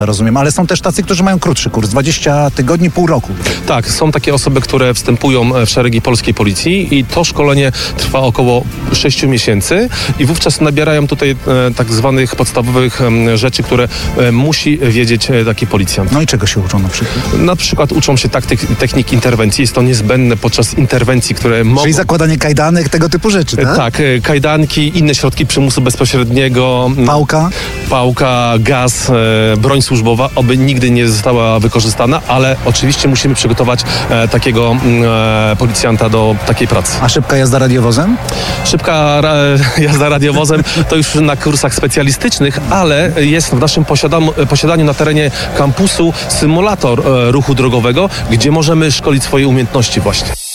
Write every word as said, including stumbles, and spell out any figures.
Rozumiem, ale są też tacy, którzy mają krótszy kurs, dwadzieścia tygodni, pół roku. Tak, są takie osoby, które wstępują w szeregi polskiej policji i to szkolenie trwa około sześciu miesięcy i wówczas nabierają tutaj e, tak zwanych podstawowych e, rzeczy, które e, musi wiedzieć e, taki policjant. No i czego się uczą na przykład? Na przykład uczą się taktyk, technik interwencji. Jest to niezbędne podczas interwencji, które mogą... Czyli zakładanie kajdanek, tego typu rzeczy, tak? Tak, e, kajdanki, inne środki przymusu bezpośredniego. Pałka? Pałka, gaz, e, broń służbowa, oby nigdy nie została wykorzystana, ale oczywiście musimy przygotować e, takiego e, policjanta do takiej pracy. A szybka jazda radiowozem? Szybka ra, jazda radiowozem to już na kursach specjalistycznych, ale jest w naszym posiadaniu, posiadaniu na terenie kampusu symulator e, ruchu drogowego, gdzie możemy szkolić swoje umiejętności właśnie.